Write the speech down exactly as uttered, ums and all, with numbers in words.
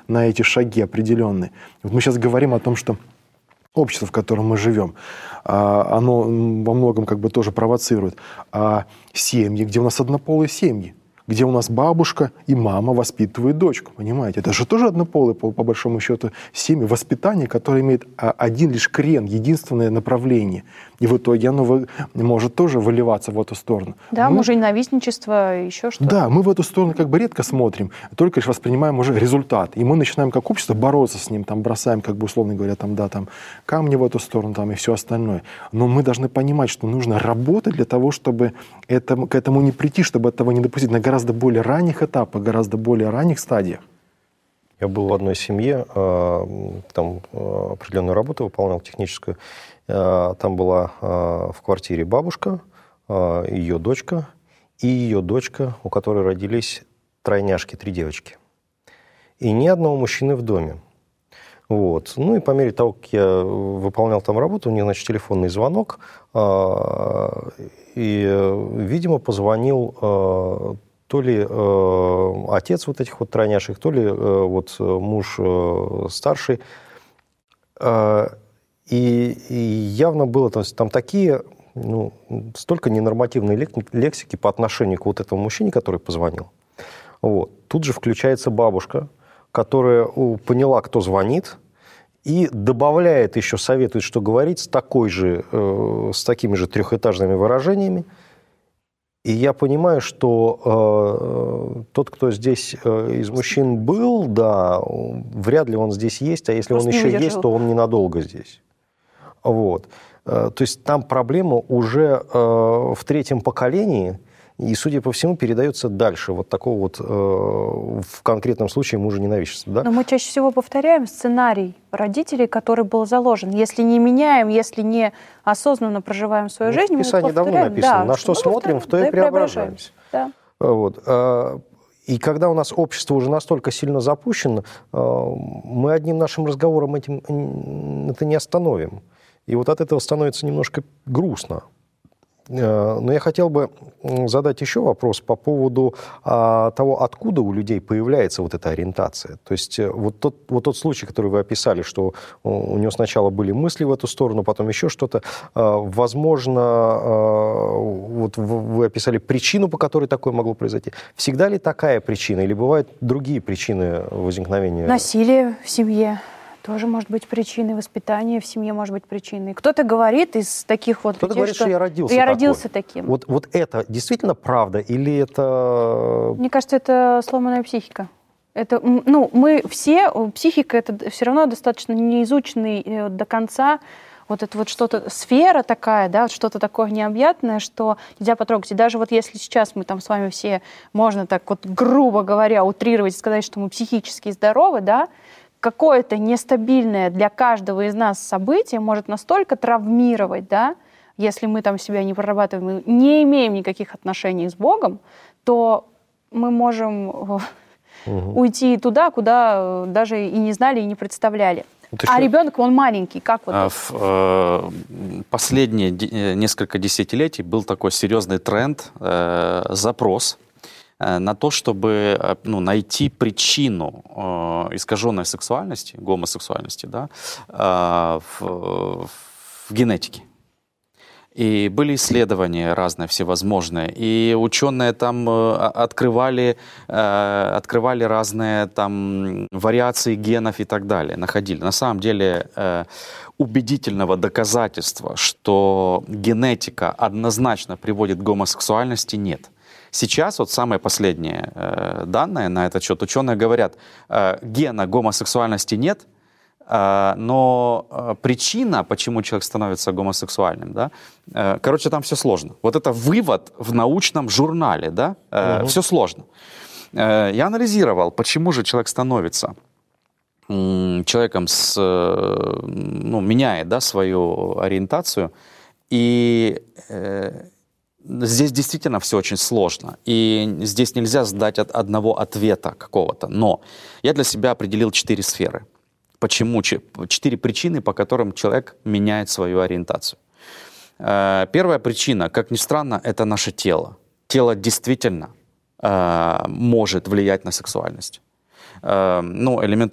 на эти шаги определенные. Вот мы сейчас говорим о том, что общество, в котором мы живем, оно во многом как бы тоже провоцирует. А семьи, где у нас однополые семьи, где у нас бабушка и мама воспитывают дочку, понимаете? Это же тоже однополые, по, по большому счету, семьи, воспитание, которое имеет один лишь крен, единственное направление. И в итоге оно вы, может тоже выливаться в эту сторону. Да, мы, мужененавистничество, еще что-то. Да, мы в эту сторону как бы редко смотрим, только лишь воспринимаем уже результат. И мы начинаем как общество бороться с ним, там, бросаем, как бы условно говоря, там, да, там, камни в эту сторону там, и все остальное. Но мы должны понимать, что нужно работать для того, чтобы это, к этому не прийти, чтобы этого не допустить на гораздо более ранних этапах, гораздо более ранних стадиях. Я был в одной семье, там определенную работу выполнял, техническую. Там была в квартире бабушка, ее дочка и ее дочка, у которой родились тройняшки, три девочки. И ни одного мужчины в доме. Вот. Ну и по мере того, как я выполнял там работу, у них, значит, телефонный звонок, и, видимо, позвонил то ли э, отец вот этих вот тройняшек, то ли э, вот муж э, старший. Э, и, и явно было, то есть, там такие, ну, столько ненормативной лексики по отношению к вот этому мужчине, который позвонил. Вот. Тут же включается бабушка, которая поняла, кто звонит, и добавляет еще, советует, что говорить с такой же, э, с такими же трехэтажными выражениями. И я понимаю, что э, тот, кто здесь э, из мужчин был, да, вряд ли он здесь есть, а если Просто он еще есть, то он ненадолго здесь. Вот. Э, то есть там проблема уже э, в третьем поколении, и, судя по всему, передается дальше. Вот такого вот, э, в конкретном случае, мужа-ненавистничества. Да? Но мы чаще всего повторяем сценарий родителей, который был заложен. Если не меняем, если не осознанно проживаем свою ну, жизнь, в Писании мы давно написано, да, на что смотрим, в то и преображаемся. Да. Вот. И когда у нас общество уже настолько сильно запущено, мы одним нашим разговором этим это не остановим. И вот от этого становится немножко грустно. Но я хотел бы задать еще вопрос по поводу а, того, откуда у людей появляется вот эта ориентация. То есть вот тот, вот тот случай, который вы описали, что у него сначала были мысли в эту сторону, потом еще что-то. А, возможно, а, вот вы описали причину, по которой такое могло произойти. Всегда ли такая причина или бывают другие причины возникновения? Насилие в семье. Тоже может быть причиной, воспитание в семье может быть причиной. Кто-то говорит из таких вот Кто-то людей, говорит, что, что я родился, я такой. родился таким. Вот, вот это действительно правда или это... Мне кажется, это сломанная психика. Это, ну, мы все, психика это все равно достаточно неизученный до конца, вот это вот что-то, сфера такая, да, что-то такое необъятное, что нельзя потрогать. И даже вот если сейчас мы там с вами все, можно так вот грубо говоря, утрировать и сказать, что мы психически здоровы, да, какое-то нестабильное для каждого из нас событие может настолько травмировать, да, если мы там себя не прорабатываем, не имеем никаких отношений с Богом, то мы можем угу. уйти туда, куда даже и не знали, и не представляли. Это а еще... ребенок, он маленький, как вот а, в, э, последние несколько десятилетий был такой серьезный тренд, э, запрос на то, чтобы ну, найти причину э, искаженной сексуальности, гомосексуальности, да, э, в, в генетике. И были исследования разные, всевозможные, и ученые там э, открывали, э, открывали разные там вариации генов и так далее, находили. На самом деле э, убедительного доказательства, что генетика однозначно приводит к гомосексуальности, нет. Сейчас вот самые последние э, данные на этот счет. Ученые говорят, э, гена гомосексуальности нет, э, но э, причина, почему человек становится гомосексуальным, да, э, короче, там все сложно. Вот это вывод в научном журнале, да, э, угу. все сложно. Э, я анализировал, почему же человек становится э, человеком, с, э, ну, меняет, да, свою ориентацию, и... Э, Здесь действительно все очень сложно, и здесь нельзя сдать от одного ответа какого-то. Но я для себя определил четыре сферы. Почему? Четыре причины, по которым человек меняет свою ориентацию. Первая причина, как ни странно, это наше тело. Тело действительно может влиять на сексуальность. Ну, элементарно.